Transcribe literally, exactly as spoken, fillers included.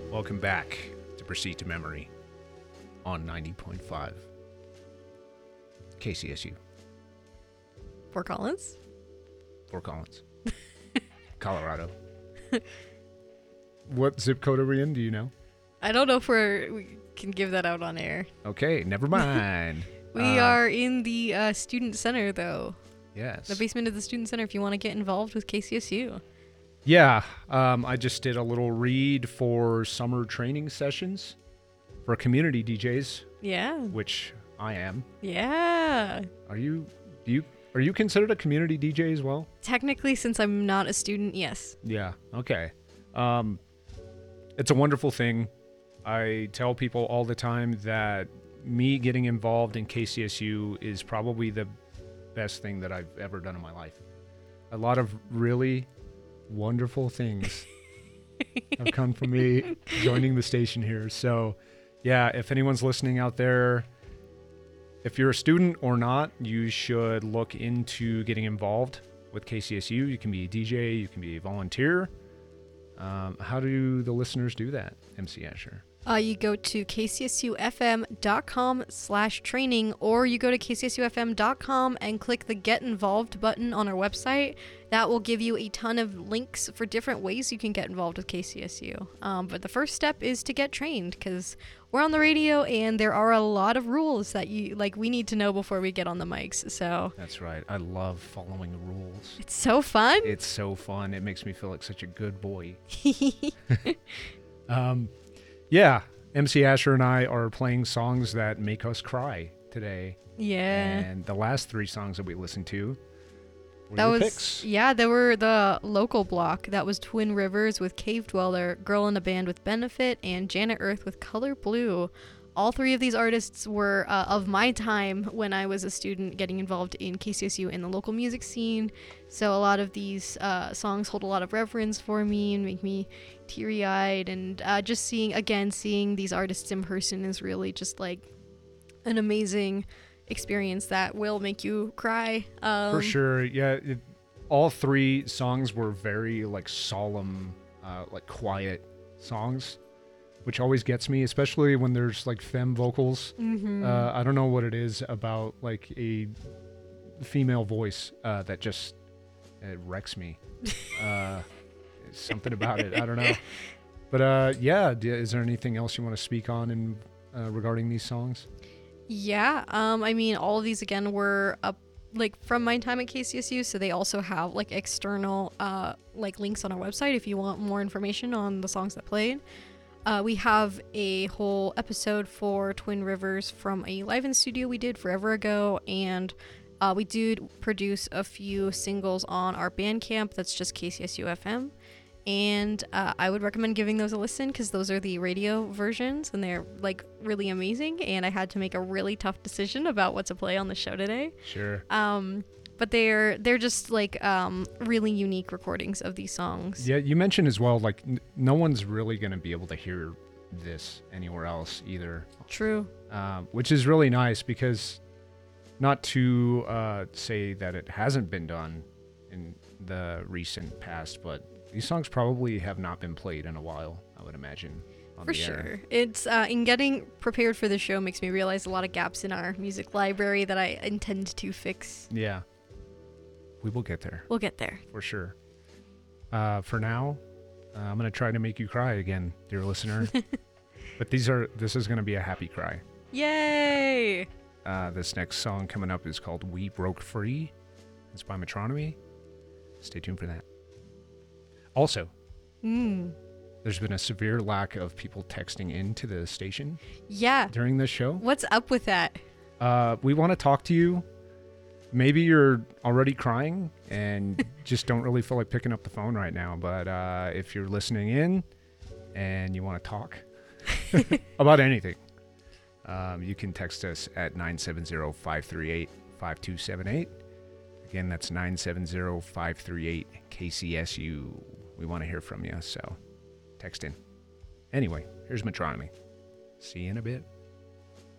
Welcome back to Proceed to Memory on ninety point five K C S U. Fort Collins? Fort Collins. Colorado. What zip code are we in? Do you know? I don't know if we're, we can give that out on air. Okay, never mind. We Uh, are in the uh, Student Center, though. Yes. The basement of the Student Center if you want to get involved with K C S U. Yeah, um, I just did a little read for summer training sessions for community D Js, Yeah. which I am. Yeah. Are you? Do you? Are you considered a community D J as well? Technically, since I'm not a student, yes. Yeah. Okay. Um, it's a wonderful thing. I tell people all the time that me getting involved in K C S U is probably the best thing that I've ever done in my life. A lot of really wonderful things have come from me joining the station here. So, yeah, if anyone's listening out there, if you're a student or not, you should look into getting involved with K C S U. You can be a D J, you can be a volunteer. Um, how do the listeners do that, M C Asher? Uh, you go to kcsufm.com slash training, or you go to kcsufm dot com and click the Get Involved button on our website. That will give you a ton of links for different ways you can get involved with K C S U. Um, but the first step is to get trained, because we're on the radio and there are a lot of rules that you like we need to know before we get on the mics. So That's right. I love following rules. it's so fun. It's so fun. It makes me feel like such a good boy. Um, yeah, M C Asher and I are playing songs that make us cry today. Yeah. And the last three songs that we listened to were That your was picks. yeah, there were the local block. That was Twin Rivers with Cave Dweller, Girl in a Band with Benefit, and Janet Earth with Color Blue. All three of these artists were uh, of my time when I was a student getting involved in K C S U in the local music scene. So a lot of these uh, songs hold a lot of reverence for me and make me teary-eyed. And uh, just seeing, again, seeing these artists in person is really just like an amazing experience that will make you cry. Um, For sure, yeah. It, all three songs were very like solemn, uh, like quiet songs, which always gets me, especially when there's like femme vocals. mhm. Uh, I don't know what it is about like a female voice uh, that just it wrecks me. Uh, something about it, I don't know. But uh, yeah, d- is there anything else you want to speak on in uh, regarding these songs? Yeah, um, I mean, all of these again were up like from my time at K C S U, so they also have like external uh like links on our website if you want more information on the songs that played. Uh, we have a whole episode for Twin Rivers from a live in studio we did forever ago, and uh, we did produce a few singles on our Bandcamp. That's just K C S U F M. And uh, I would recommend giving those a listen because those are the radio versions and they're like really amazing. And I had to make a really tough decision about what to play on the show today. Sure. Um, but they're they're just like um, really unique recordings of these songs. Yeah, you mentioned as well, like n- no one's really going to be able to hear this anywhere else either, True. um, which is really nice because not to uh, say that it hasn't been done in the recent past, but these songs probably have not been played in a while, I would imagine. On For the sure. air. It's uh, in getting prepared for the show makes me realize a lot of gaps in our music library that I intend to fix. Yeah. We will get there We'll get there. for sure. Uh, for now, uh, I'm going to try to make you cry again, dear listener. But these are this is going to be a happy cry. Yay! Uh, this next song coming up is called We Broke Free. It's by Metronomy. Stay tuned for that. Also, Mm. there's been a severe lack of people texting into the station Yeah. during this show. What's up with that? Uh, we want to talk to you. Maybe you're already crying and just don't really feel like picking up the phone right now. But uh, if you're listening in and you want to talk about anything, um, you can text us at nine seven zero, five three eight, five two seven eight. Again, that's nine seven zero, five three eight, K C S U. We want to hear from you, so text in. Anyway, here's Metronomy. See you in a bit.